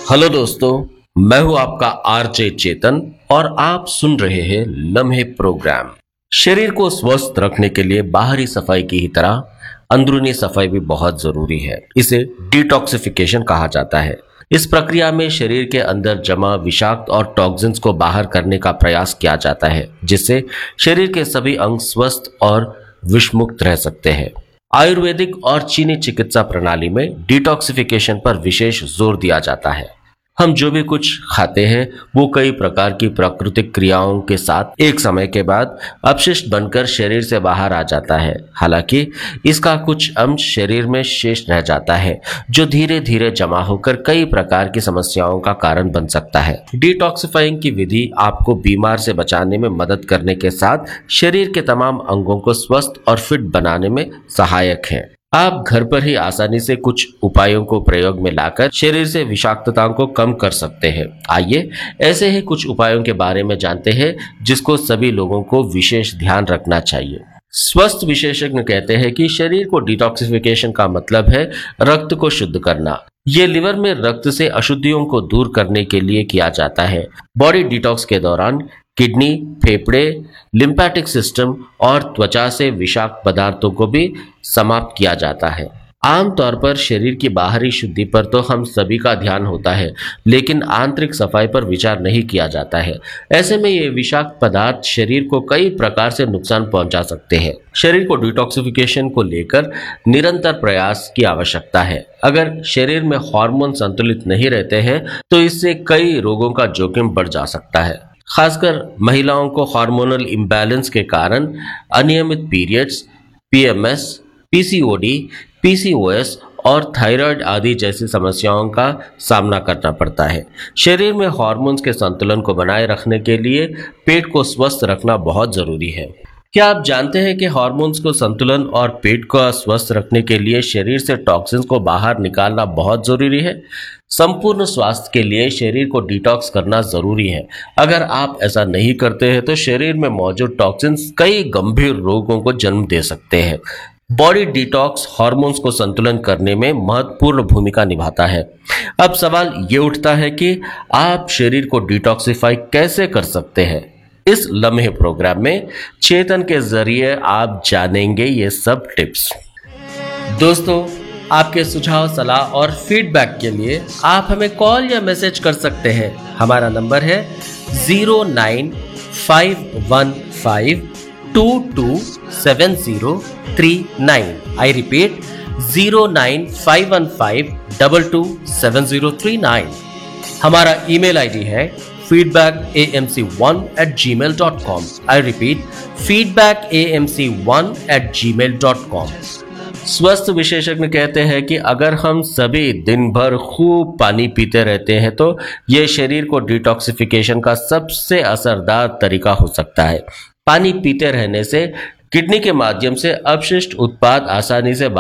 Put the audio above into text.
Hello दोस्तों, मैं हूं आपका आरजे चेतन और आप सुन रहे हैं लम्हे प्रोग्राम। शरीर को स्वस्थ रखने के लिए बाहरी सफाई की ही तरह अंदरूनी सफाई भी बहुत जरूरी है। इसे डिटॉक्सिफिकेशन कहा जाता है। इस प्रक्रिया में शरीर के अंदर जमा विषाक्त और टॉक्सिन्स को बाहर करने का प्रयास किया जाता है, जिससे शरीर के सभी अंग स्वस्थ और विषमुक्त रह सकते हैं। आयुर्वेदिक और चीनी चिकित्सा प्रणाली में डिटॉक्सिफिकेशन पर विशेष जोर दिया जाता है। हम जो भी कुछ खाते हैं वो कई प्रकार की प्राकृतिक क्रियाओं के साथ एक समय के बाद अपशिष्ट बनकर शरीर से बाहर आ जाता है। हालांकि इसका कुछ अंश शरीर में शेष रह जाता है, जो धीरे धीरे जमा होकर कई प्रकार की समस्याओं का कारण बन सकता है। डिटॉक्सिफाइंग की विधि आपको बीमार से बचाने में मदद करने के साथ शरीर के तमाम अंगों को स्वस्थ और फिट बनाने में सहायक है। आप घर पर ही आसानी से कुछ उपायों को प्रयोग में लाकर शरीर से विषाक्तता को कम कर सकते हैं। आइए ऐसे ही कुछ उपायों के बारे में जानते हैं जिसको सभी लोगों को विशेष ध्यान रखना चाहिए। स्वस्थ विशेषज्ञ कहते हैं कि शरीर को डिटॉक्सिफिकेशन का मतलब है रक्त को शुद्ध करना। ये लिवर में रक्त से अशुद्धियों को दूर करने के लिए किया जाता है। बॉडी डिटॉक्स के दौरान किडनी, फेफड़े, लिम्फेटिक सिस्टम और त्वचा से विषाक्त पदार्थों को भी समाप्त किया जाता है। आमतौर पर शरीर की बाहरी शुद्धि पर तो हम सभी का ध्यान होता है, लेकिन आंतरिक सफाई पर विचार नहीं किया जाता है। ऐसे में ये विषाक्त पदार्थ शरीर को कई प्रकार से नुकसान पहुंचा सकते हैं। शरीर को डिटॉक्सिफिकेशन को लेकर निरंतर प्रयास की आवश्यकता है। अगर शरीर में हार्मोन संतुलित नहीं रहते हैं तो इससे कई रोगों का जोखिम बढ़ जा सकता है। खासकर महिलाओं को हार्मोनल इम्बैलेंस के कारण अनियमित पीरियड्स, पीएमएस, पीसीओडी, पीसीओएस और थायराइड आदि जैसी समस्याओं का सामना करना पड़ता है। शरीर में हार्मोन्स के संतुलन को बनाए रखने के लिए पेट को स्वस्थ रखना बहुत जरूरी है। क्या आप जानते हैं कि हार्मोन्स को संतुलन और पेट को स्वस्थ रखने के लिए शरीर से टॉक्सिन्स को बाहर निकालना बहुत जरूरी है? संपूर्ण स्वास्थ्य के लिए शरीर को डिटॉक्स करना जरूरी है। अगर आप ऐसा नहीं करते हैं तो शरीर में मौजूद टॉक्सिन्स कई गंभीर रोगों को जन्म दे सकते हैं। बॉडी डिटॉक्स हार्मोन्स को संतुलन करने में महत्वपूर्ण भूमिका निभाता है। अब सवाल ये उठता है कि आप शरीर को डिटॉक्सिफाई कैसे कर सकते हैं? इस लम्हे प्रोग्राम में चेतन के जरिए आप जानेंगे ये सब टिप्स। दोस्तों, आपके सुझाव, सलाह और फीडबैक के लिए आप हमें कॉल या मैसेज कर सकते हैं। हमारा नंबर है 09515227039। I repeat 09515227039। हमारा ईमेल आईडी है feedbackAMC1@gmail.com। I repeat feedbackAMC1@gmail.com। स्वस्थ विशेषज्ञ कहते हैं कि अगर हम सभी दिन भर खूब पानी पीते रहते हैं तो ये शरीर को डिटॉक्सिफिकेशन का सबसे असरदार तरीका हो सकता है। पानी पीते रहने से किडनी के माध्यम से अपशिष्ट उत्पाद आसानी से